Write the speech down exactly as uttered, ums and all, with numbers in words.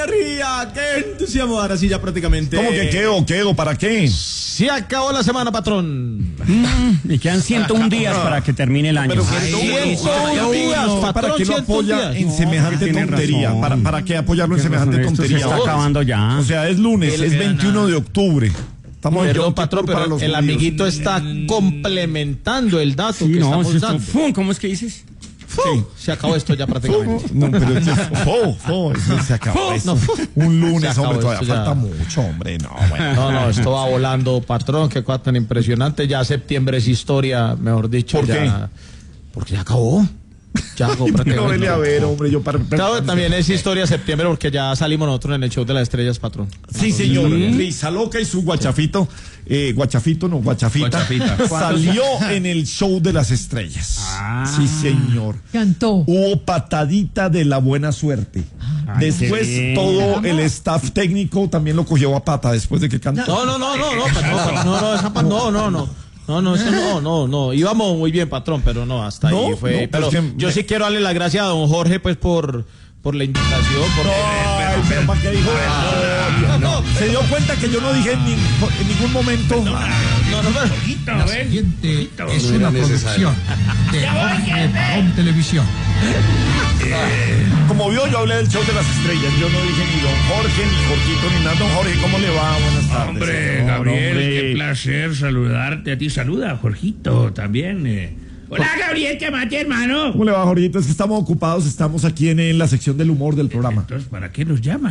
alegría! ¡Qué entusiasmo! Ahora sí, ya prácticamente. ¿Cómo que quedo? ¿Quedo? ¿Para qué? Se acabó la semana, patrón. Mm, y quedan ciento uno días para que termine el año. Pero Ay, ciento uno días, ¿para patrón, qué lo ciento uno apoya días. en No, semejante tiene tontería? razón. ¿Para, ¿Para qué apoyarlo en Tiene semejante razón, esto se tontería? está acabando ya. O sea, es lunes, es veintiuno de octubre. Estamos en Perdón, Yom patrón, Kippur para pero los el judíos. amiguito está complementando el dato Sí, que no, estamos sí, esto- dando. ¡Fum! ¿Cómo es que dices? Sí, se acabó esto ya prácticamente. No, pero es fo, fo, eso se acabó. No. Un lunes, Se acabó hombre, todavía esto ya. falta mucho, hombre. No, bueno. No, no, esto va volando, patrón, qué cosa tan impresionante. Ya septiembre es historia, mejor dicho. ¿Por ya, qué? Porque ya acabó. Ya acabó No prácticamente. vele a ver, hombre, yo para... Claro, también es historia septiembre porque ya salimos nosotros en el show de las estrellas, patrón. Sí, señor. Risa Loca y su guachafito, eh, guachafito, no, guachafita, Guachafita. salió en el show de las estrellas. Ah. Sí, señor. Cantó. Hubo patadita de la buena suerte. Ay, Después qué bien. todo el staff técnico también lo cogió a pata después de que cantó. No, no, no, no, no, patrón, no, no, esa pa- no, no, no. No, no, eso no, no, no. Íbamos muy bien, patrón, pero no, hasta No, ahí fue. no, pero pues que- yo sí quiero darle las gracias a don Jorge, pues, por, por la invitación. Por... Ay, pero ¿para qué dijo eso? no, Se dio cuenta que yo no dije en, ni- en ningún momento. No, no, pero... La siguiente es una producción de Jorge Barón Televisión. Como vio, yo hablé del show de las estrellas. Yo no dije ni don Jorge, ni Jorgito, ni nada. Don Jorge, ¿cómo le va? Buenas tardes. Hombre, señor, Gabriel, hombre. qué placer saludarte. A ti saluda, Jorgito, también. eh. Hola, Gabriel, ¿qué mate, hermano? ¿Cómo le va, Jorgito? Es que estamos ocupados, estamos aquí en, en la sección del humor del programa. Entonces, ¿para qué nos llama?